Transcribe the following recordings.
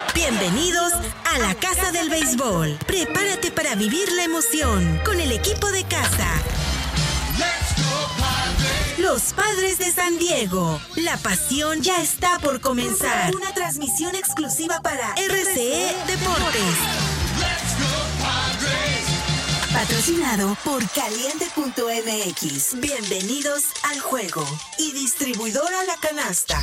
Bienvenidos a la Casa del Béisbol. Prepárate para vivir la emoción con el equipo de casa. Los Padres de San Diego. La pasión ya está por comenzar. Una transmisión exclusiva para RCE Deportes. Patrocinado por Caliente.mx. Bienvenidos al juego. Y distribuidora La Canasta.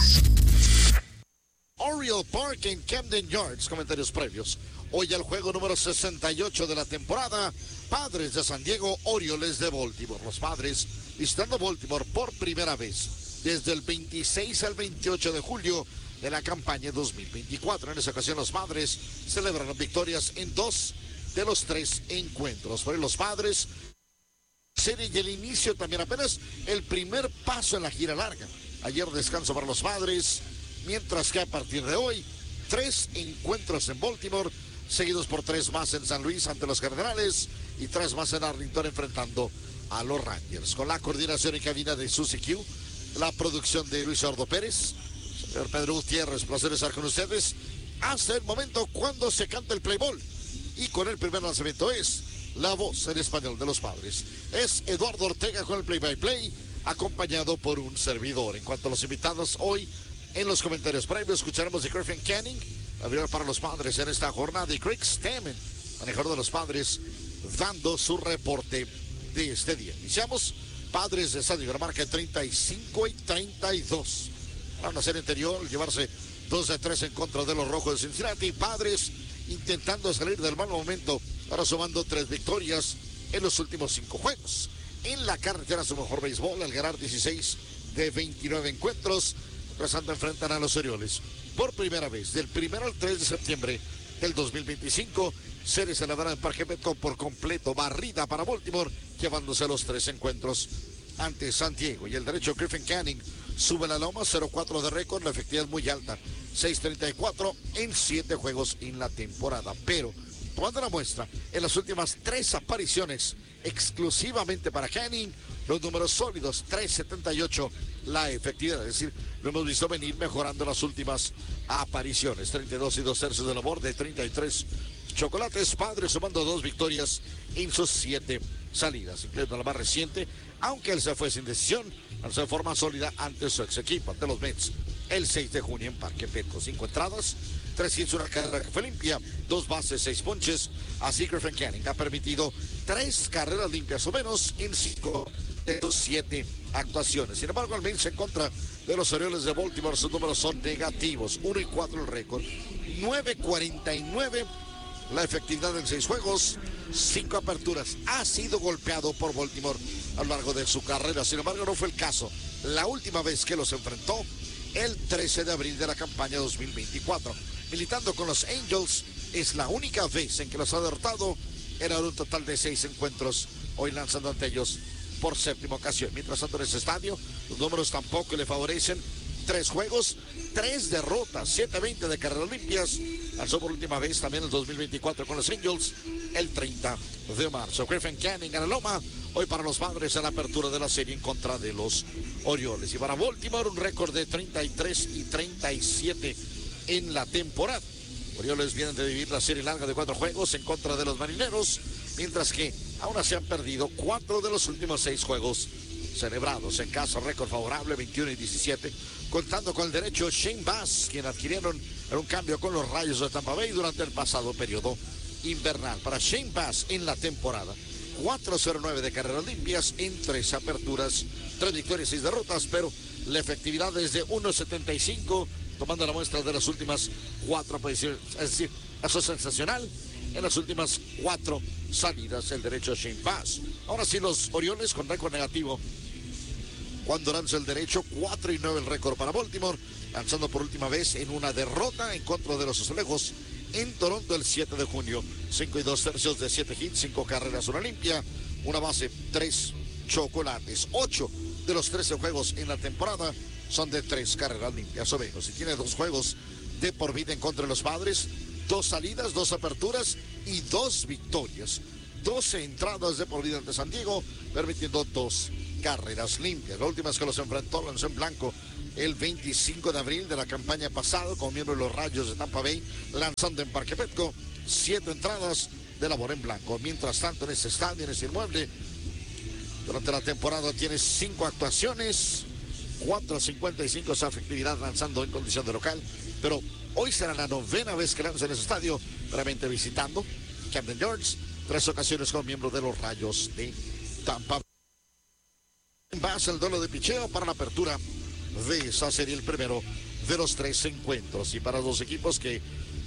Oriole Park en Camden Yards. Comentarios previos. Hoy el juego número 68 de la temporada. Padres de San Diego, Orioles de Baltimore. Los Padres visitando Baltimore por primera vez desde el 26 al 28 de julio de la campaña 2024. En esa ocasión los Padres celebraron victorias en 2 de los 3 encuentros. Por los Padres, serie y el inicio también apenas el primer paso en la gira larga. Ayer descanso para los Padres, mientras que a partir de hoy 3 encuentros en Baltimore, seguidos por 3 más en San Luis ante los Cardenales y 3 más en Arlington enfrentando a los Rangers. Con la coordinación en cabina de Susie Q, la producción de Luis Ordo Pérez, señor Pedro Gutiérrez, placer estar con ustedes hasta el momento cuando se canta el play ball. Y con el primer lanzamiento es la voz en español de los Padres. Es Eduardo Ortega con el play-by-play, acompañado por un servidor. En cuanto a los invitados hoy, en los comentarios previos escucharemos de Griffin Canning, abridor para los Padres en esta jornada, y Craig Stammen, manejador de los Padres, dando su reporte de este día. Iniciamos. Padres de San Diego, marca 35 y 32. Para una serie anterior, llevarse 2 de 3 en contra de los Rojos de Cincinnati. Padres intentando salir del mal momento, ahora sumando 3 victorias en los últimos 5 juegos. En la carretera su mejor béisbol, al ganar 16 de 29 encuentros, rezando enfrentan a los Orioles. Por primera vez, del 1 al 3 de septiembre del 2025, serie celebrada en Parque Petco por completo, barrida para Baltimore, llevándose los 3 encuentros ante San Diego. Y el derecho Griffin Canning sube la loma, 0-4 de récord, la efectividad muy alta, 6.34 en 7 juegos en la temporada. Pero, tomando la muestra, en las últimas 3 apariciones, exclusivamente para Canning, los números sólidos, 3.78 la efectividad, es decir, lo hemos visto venir mejorando las últimas apariciones, 32 y 2 tercios de labor de 33 chocolates. Padres sumando 2 victorias en sus 7 salidas, incluyendo la más reciente, aunque él se fue sin decisión, lanzó de forma sólida ante su ex equipo, ante los Mets, el 6 de junio en Parque Petco. 5 entradas, 3 hits, una carrera que fue limpia, 2 bases, 6 ponches. Así Griffin Canning ha permitido 3 carreras limpias o menos en 5 de sus 7 actuaciones. Sin embargo, al menos en contra de los Orioles de Baltimore, sus números son negativos. 1-4 el récord, 9.49 la efectividad en 6 juegos, 5 aperturas. Ha sido golpeado por Baltimore a lo largo de su carrera. Sin embargo, no fue el caso la última vez que los enfrentó, el 13 de abril de la campaña 2024. Militando con los Angels, es la única vez en que los ha derrotado. Era un total de 6 encuentros, hoy lanzando ante ellos por 7ª ocasión. Mientras tanto, en ese estadio, los números tampoco le favorecen. 3 juegos, 3 derrotas, 7-20 de carreras limpias. Lanzó por última vez también el 2024 con los Angels el 30 de marzo. Griffin Canning en la loma, hoy para los Padres en la apertura de la serie en contra de los Orioles. Y para Baltimore un récord de 33 y 37 en la temporada. Orioles vienen de vivir la serie larga de 4 juegos en contra de los Marineros, mientras que aún así han perdido 4 de los últimos 6 juegos celebrados en casa. Récord favorable, 21 y 17, contando con el derecho Shane Bass, quien adquirieron en un cambio con los Rayos de Tampa Bay durante el pasado periodo invernal. Para Shane Bass en la temporada, 4.09 de carreras limpias en 3 aperturas, 3 victorias, 6 derrotas, pero la efectividad es de 1.75, tomando la muestra de las últimas 4 posiciones. Es decir, eso es sensacional. En las últimas 4 salidas, el derecho Shane Bass. Ahora sí, los Orioles con récord negativo cuando lanza el derecho, 4-9 el récord para Baltimore, lanzando por última vez en una derrota en contra de los Azulejos en Toronto el 7 de junio. 5 y 2 tercios de 7 hits, 5 carreras, una limpia, una base, 3 chocolates. 8 de los 13 juegos en la temporada son de 3 carreras limpias o menos. Y tiene 2 juegos de por vida en contra de los Padres, 2 salidas, 2 aperturas y 2 victorias. 12 entradas de por vida ante San Diego, permitiendo 2 carreras limpias. La última vez que los enfrentó, lanzó en blanco el 25 de abril de la campaña pasada como miembro de los Rayos de Tampa Bay, lanzando en Parque Petco 7 entradas de labor en blanco. Mientras tanto, en este estadio, en este inmueble, durante la temporada tiene 5 actuaciones, 4.55 esa efectividad lanzando en condición de local, pero hoy será la 9ª vez que lanza en ese estadio, realmente visitando Camden Yards, 3 ocasiones como miembro de los Rayos de Tampa. Va el duelo de picheo para la apertura de esa serie, el primero de los 3 encuentros, y para los equipos que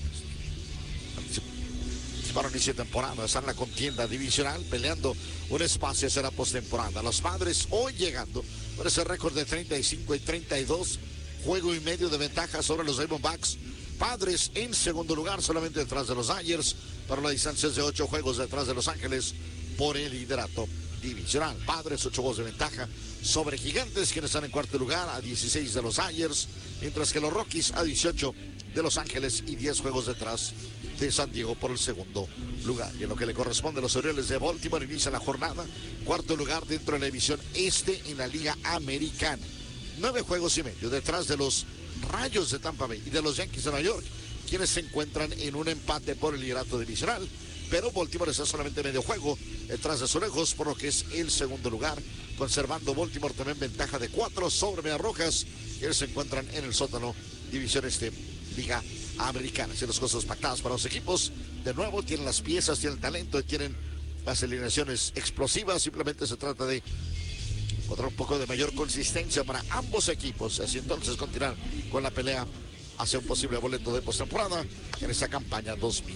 para inicio de temporada están en la contienda divisional peleando un espacio hacia la postemporada. Los Padres hoy llegando por ese récord de 35-32, juego y medio de ventaja sobre los Diamondbacks. Padres en segundo lugar, solamente detrás de los Dodgers, pero la distancia es de 8 juegos detrás de Los Ángeles por el liderato divisional. Padres 8 juegos de ventaja sobre Gigantes, quienes están en cuarto lugar a 16 de los Dodgers, mientras que los Rockies a 18 de Los Ángeles y 10 juegos detrás de San Diego por el segundo lugar. Y en lo que le corresponde a los Orioles de Baltimore, inicia la jornada, cuarto lugar dentro de la división este en la Liga Americana. 9 juegos y medio detrás de los Rayos de Tampa Bay y de los Yankees de Nueva York, quienes se encuentran en un empate por el liderato divisional, pero Baltimore está solamente medio juego detrás de sus lejos, por lo que es el segundo lugar, conservando Baltimore también ventaja de 4 sobre Medias Rojas, quienes se encuentran en el sótano división este Liga Americana. Si las cosas pactadas para los equipos, de nuevo tienen las piezas, tienen el talento, tienen las alineaciones explosivas, simplemente se trata de encontrar un poco de mayor consistencia para ambos equipos, así entonces continuar con la pelea hacia un posible boleto de postemporada en esta campaña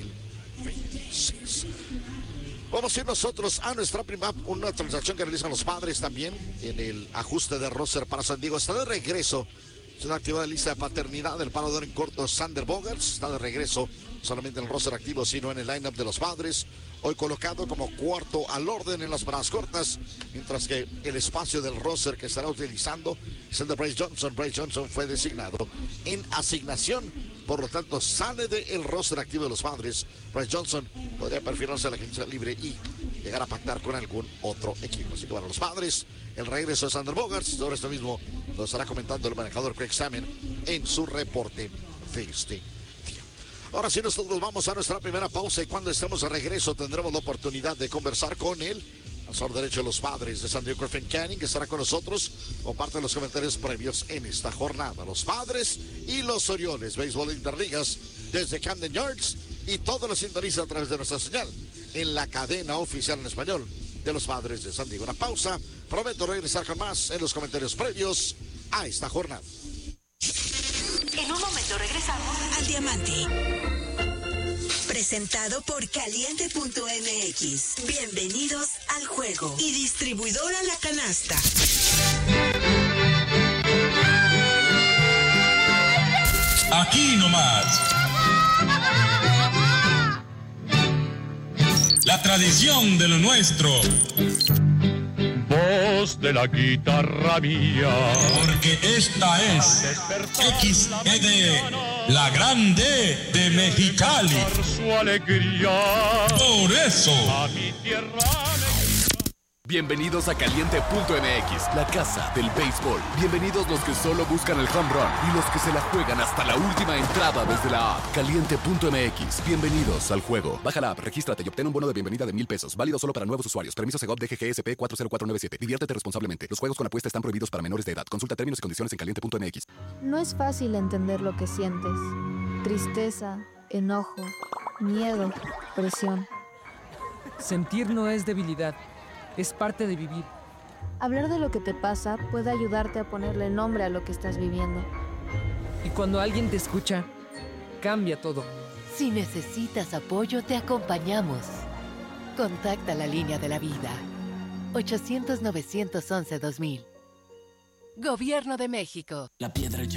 2026. Vamos a ir nosotros a nuestra una transacción que realizan los Padres también en el ajuste de roster para San Diego. Está de regreso, es una activada lista de paternidad del parador en corto Xander Bogaerts, está de regreso solamente en el roster activo, sino en el lineup de los Padres, hoy colocado como cuarto al orden en las paradas cortas, mientras que el espacio del roster que estará utilizando es el de Bryce Johnson. Bryce Johnson fue designado en asignación, por lo tanto sale del roster activo de los Padres. Bryce Johnson podría perfilarse a la agencia libre y llegar a pactar con algún otro equipo. Así que para los Padres, el regreso de Xander Bogaerts, sobre esto mismo lo estará comentando el manejador Craig Samen en su reporte de este día. Ahora sí, nosotros vamos a nuestra primera pausa y cuando estemos de regreso tendremos la oportunidad de conversar con el lanzador derecho de los Padres de San Diego, Griffin Canning, que estará con nosotros con parte de los comentarios previos en esta jornada. Los Padres y los Orioles, béisbol interligas desde Camden Yards, y todo lo sintoniza a través de nuestra señal en la cadena oficial en español de los Padres de San Diego. Una pausa, prometo regresar con más en los comentarios previos a esta jornada. En un momento regresamos al Diamante. Presentado por Caliente.mx. Bienvenidos al juego. Y distribuidora La Canasta. Aquí nomás. La tradición de lo nuestro. Voz de la guitarra mía. Porque esta es XED, la grande de Mexicali. Su alegría. Por eso. A mi tierra. Bienvenidos a Caliente.mx, la casa del béisbol. Bienvenidos los que solo buscan el home run y los que se la juegan hasta la última entrada desde la app. Caliente.mx, bienvenidos al juego. Baja la app, regístrate y obtén un bono de bienvenida de $1,000. Válido solo para nuevos usuarios. Permiso Segov DGGSP 40497. Diviértete responsablemente. Los juegos con apuesta están prohibidos para menores de edad. Consulta términos y condiciones en Caliente.mx. No es fácil entender lo que sientes. Tristeza, enojo, miedo, presión. Sentir no es debilidad. Es parte de vivir. Hablar de lo que te pasa puede ayudarte a ponerle nombre a lo que estás viviendo. Y cuando alguien te escucha, cambia todo. Si necesitas apoyo, te acompañamos. Contacta la línea de la vida. 800-911-2000. Gobierno de México. La piedra